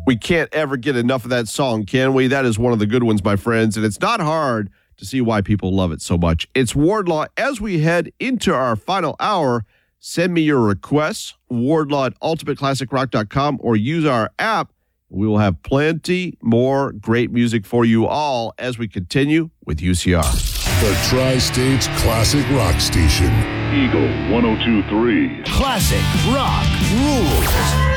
We can't ever get enough of that song, can we? That is one of the good ones, my friends, and it's not hard to see why people love it so much. It's Wardlaw. As we head into our final hour, send me your requests, Wardlaw at ultimateclassicrock.com, or use our app. We will have plenty more great music for you all as we continue with UCR. The Tri-States Classic Rock Station. Eagle 102.3. Classic rock rules.